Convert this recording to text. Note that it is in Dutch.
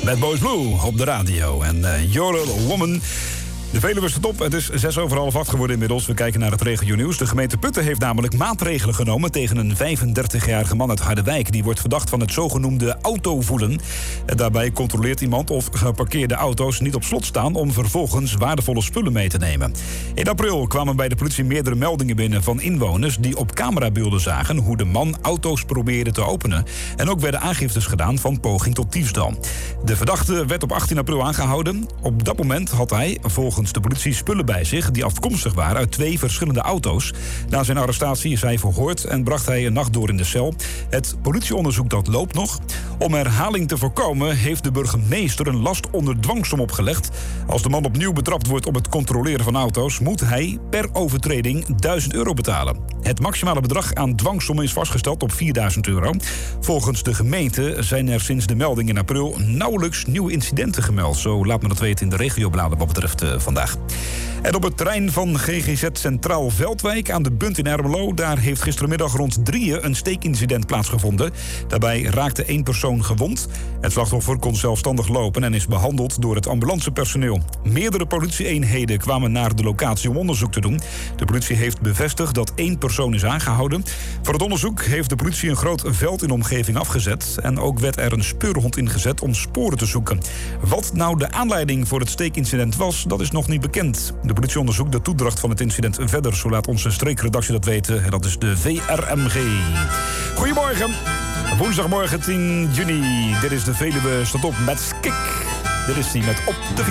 Bad Boys Blue op de radio. En You're a Woman. De Veluwe staat op. Het is 7:06 geworden inmiddels. We kijken naar het regio-nieuws. De gemeente Putten heeft namelijk maatregelen genomen tegen een 35-jarige man uit Harderwijk. Die wordt verdacht van het zogenoemde autovoelen. En daarbij controleert iemand of geparkeerde auto's niet op slot staan om vervolgens waardevolle spullen mee te nemen. In april kwamen bij de politie meerdere meldingen binnen van inwoners die op camerabeelden zagen hoe de man auto's probeerde te openen. En ook werden aangiftes gedaan van poging tot diefstal. De verdachte werd op 18 april aangehouden. Op dat moment had hij volgens de politie spullen bij zich die afkomstig waren uit 2 verschillende auto's. Na zijn arrestatie is hij verhoord en bracht hij een nacht door in de cel. Het politieonderzoek dat loopt nog. Om herhaling te voorkomen heeft de burgemeester een last onder dwangsom opgelegd. Als de man opnieuw betrapt wordt op het controleren van auto's, moet hij per overtreding €1000 betalen. Het maximale bedrag aan dwangsom is vastgesteld op €4000. Volgens de gemeente zijn er sinds de melding in april nauwelijks nieuwe incidenten gemeld. Zo laat men dat weten in de regiobladen wat betreft vandaag. En op het terrein van GGZ Centraal Veldwijk aan de Bunt in Ermelo, daar heeft gistermiddag rond 3:00 een steekincident plaatsgevonden. Daarbij raakte 1 persoon gewond. Het slachtoffer kon zelfstandig lopen en is behandeld door het ambulancepersoneel. Meerdere politieeenheden kwamen naar de locatie om onderzoek te doen. De politie heeft bevestigd dat 1 persoon is aangehouden. Voor het onderzoek heeft de politie een groot veld in de omgeving afgezet. En ook werd er een speurhond ingezet om sporen te zoeken. Wat nou de aanleiding voor het steekincident was, dat is nog niet bekend. De politie onderzoekt de toedracht van het incident verder. Zo laat onze streekredactie dat weten. En dat is de VRMG. Goedemorgen. Woensdagmorgen 10 juni. Dit is de Veluwe staat op met Kik. Dit is die met Op de